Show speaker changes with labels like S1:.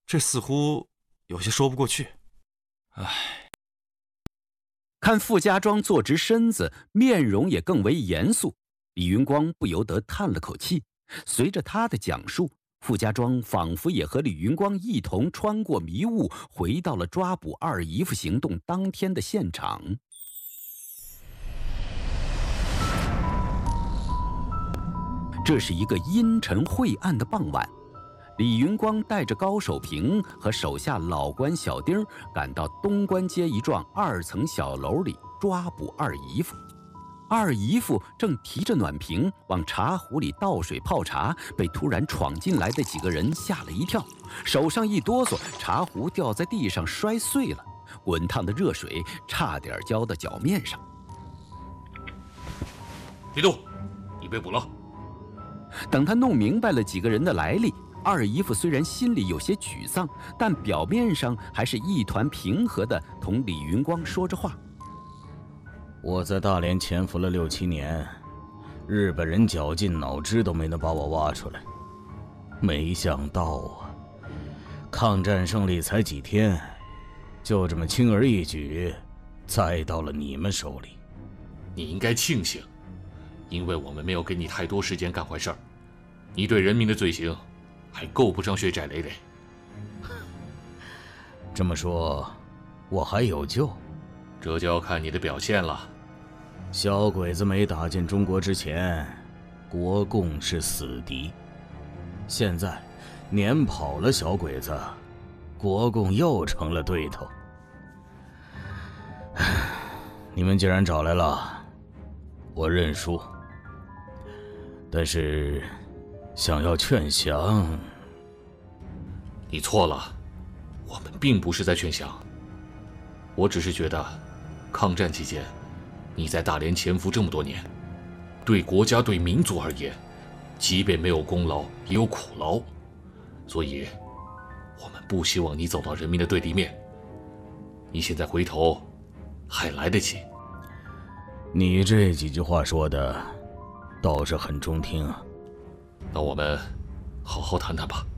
S1: 这似乎有些说不过去。唉。
S2: 看傅家庄坐直身子，面容也更为严肃，李云光不由得叹了口气。随着他的讲述，傅家庄仿佛也和李云光一同穿过迷雾，回到了抓捕二姨夫行动当天的现场。这是一个阴沉晦暗的傍晚，李云光带着高守平和手下老官小丁赶到东关街一幢2层小楼里抓捕二姨夫。二姨夫正提着暖瓶往茶壶里倒水泡茶，被突然闯进来的几个人吓了一跳，手上一哆嗦，茶壶掉在地上摔碎了，滚烫的热水差点浇到脚面上。
S3: 提督，你被捕了。
S2: 等他弄明白了几个人的来历，二姨夫虽然心里有些沮丧，但表面上还是一团平和地同李云光说着话。
S4: 我在大连潜伏了6、7年，日本人绞尽脑汁都没能把我挖出来。没想到啊，抗战胜利才几天，就这么轻而易举栽到了你们手里。
S3: 你应该庆幸，因为我们没有给你太多时间干坏事儿，你对人民的罪行还够不上血债累累。
S4: 这么说，我还有救？
S3: 这就要看你的表现了。
S4: 小鬼子没打进中国之前，国共是死敌。现在撵跑了小鬼子，国共又成了对头。你们既然找来了，我认输。但是想要劝降，
S3: 你错了，我们并不是在劝降。我只是觉得，抗战期间，你在大连潜伏这么多年，对国家对民族而言，即便没有功劳，也有苦劳，所以，我们不希望你走到人民的对立面。你现在回头，还来得及。
S4: 你这几句话说的，倒是很中听啊。
S3: 那我们好好谈谈吧。